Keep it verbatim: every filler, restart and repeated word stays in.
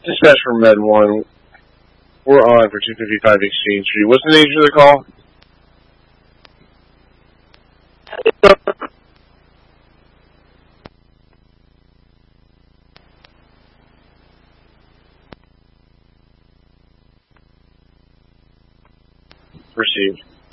Dispatch from Med one. We're on for two fifty-five Exchange Street. What's the nature of the call? Received.